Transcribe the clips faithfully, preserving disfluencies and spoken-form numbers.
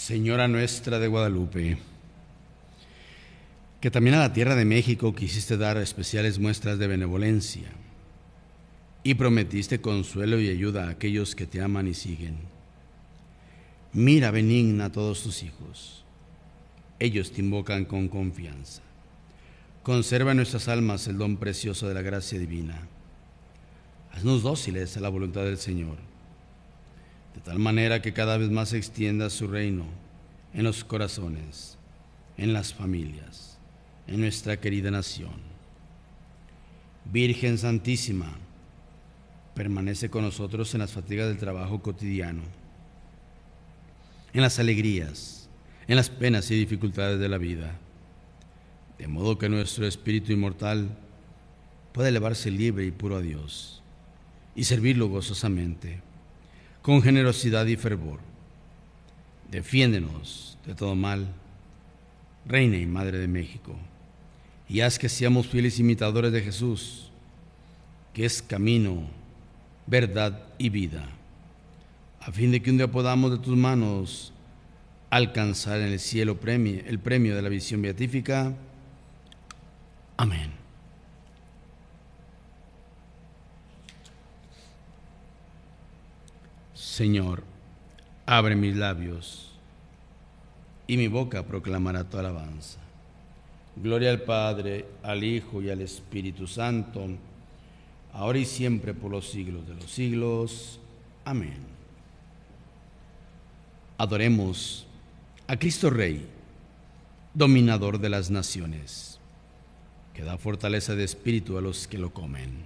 Señora nuestra de Guadalupe, que también a la tierra de México quisiste dar especiales muestras de benevolencia y prometiste consuelo y ayuda a aquellos que te aman y siguen. Mira benigna a todos tus hijos. Ellos te invocan con confianza. Conserva en nuestras almas el don precioso de la gracia divina. Haznos dóciles a la voluntad del Señor, de tal manera que cada vez más se extienda su reino en los corazones, en las familias, en nuestra querida nación. Virgen Santísima, permanece con nosotros en las fatigas del trabajo cotidiano, en las alegrías, en las penas y dificultades de la vida, de modo que nuestro espíritu inmortal pueda elevarse libre y puro a Dios y servirlo gozosamente, con generosidad y fervor. Defiéndenos de todo mal, Reina y Madre de México, y haz que seamos fieles imitadores de Jesús, que es camino, verdad y vida, a fin de que un día podamos de tus manos alcanzar en el cielo premio, el premio de la visión beatífica. Amén. Señor, abre mis labios, y mi boca proclamará tu alabanza. Gloria al Padre, al Hijo y al Espíritu Santo, ahora y siempre por los siglos de los siglos. Amén. Adoremos a Cristo Rey, dominador de las naciones, que da fortaleza de espíritu a los que lo comen.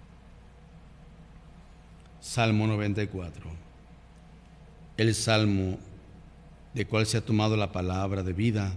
Salmo noventa y cuatro. El salmo de cual se ha tomado la palabra de vida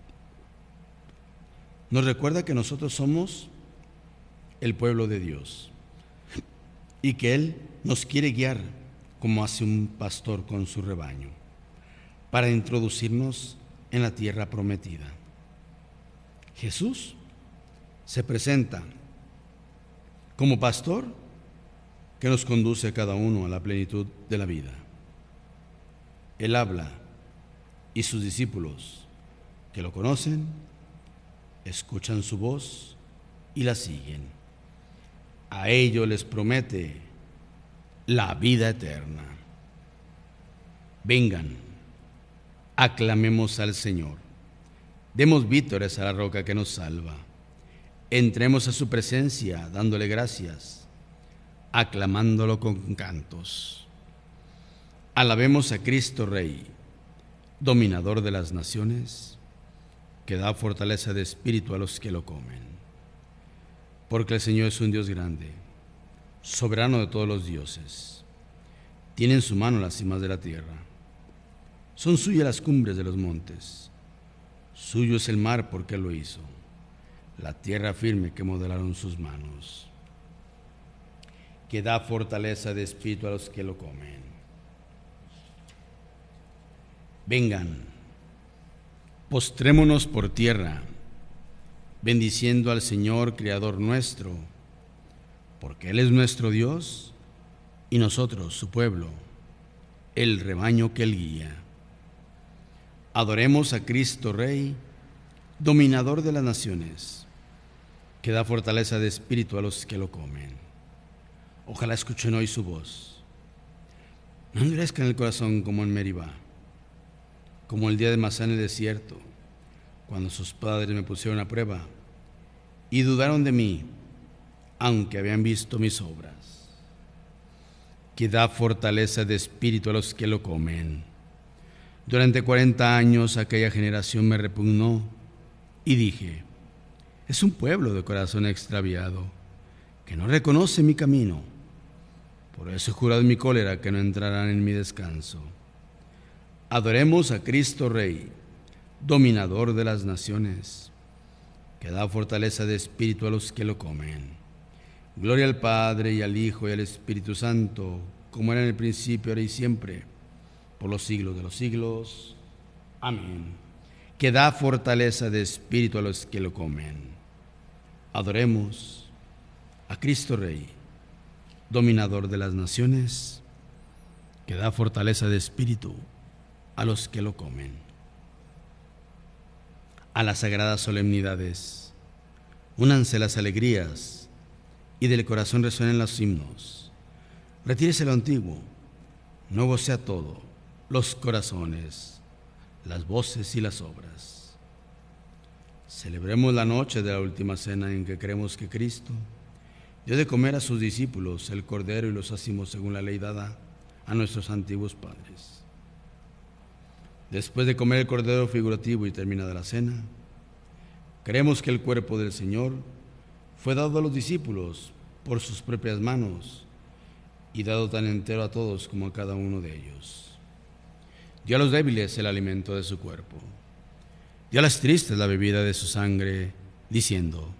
nos recuerda que nosotros somos el pueblo de Dios y que Él nos quiere guiar como hace un pastor con su rebaño para introducirnos en la tierra prometida. Jesús se presenta como pastor que nos conduce a cada uno a la plenitud de la vida. Él habla y sus discípulos que lo conocen, escuchan su voz y la siguen. A ellos les promete la vida eterna. Vengan, aclamemos al Señor, demos vítores a la roca que nos salva, entremos a su presencia dándole gracias, aclamándolo con cantos. Alabemos a Cristo Rey, dominador de las naciones, que da fortaleza de espíritu a los que lo comen. Porque el Señor es un Dios grande, soberano de todos los dioses. Tiene en su mano las cimas de la tierra. Son suyas las cumbres de los montes. Suyo es el mar porque Él lo hizo, la tierra firme que modelaron sus manos. Que da fortaleza de espíritu a los que lo comen. Vengan, postrémonos por tierra, bendiciendo al Señor, Creador nuestro, porque Él es nuestro Dios y nosotros su pueblo, el rebaño que Él guía. Adoremos a Cristo Rey, dominador de las naciones, que da fortaleza de espíritu a los que lo comen. Ojalá escuchen hoy su voz. No endurezcan el corazón como en Meribá, como el día de Masá en el desierto, cuando sus padres me pusieron a prueba y dudaron de mí, aunque habían visto mis obras. Que da fortaleza de espíritu a los que lo comen. Durante cuarenta años aquella generación me repugnó y dije: es un pueblo de corazón extraviado, que no reconoce mi camino. Por eso he jurado en mi cólera que no entrarán en mi descanso. Adoremos a Cristo Rey, dominador de las naciones, que da fortaleza de espíritu a los que lo comen. Gloria al Padre y al Hijo y al Espíritu Santo, como era en el principio, ahora y siempre, por los siglos de los siglos. Amén. Que da fortaleza de espíritu a los que lo comen. Adoremos a Cristo Rey, dominador de las naciones, que da fortaleza de espíritu a los que lo comen. A las sagradas solemnidades, únanse las alegrías y del corazón resuenen los himnos. Retírese lo antiguo, nuevo sea todo, los corazones, las voces y las obras. Celebremos la noche de la última cena en que creemos que Cristo dio de comer a sus discípulos el cordero y los hacimos según la ley dada a nuestros antiguos padres. Después de comer el cordero figurativo y terminada la cena, creemos que el cuerpo del Señor fue dado a los discípulos por sus propias manos y dado tan entero a todos como a cada uno de ellos. Dio a los débiles el alimento de su cuerpo, dio a las tristes la bebida de su sangre, diciendo: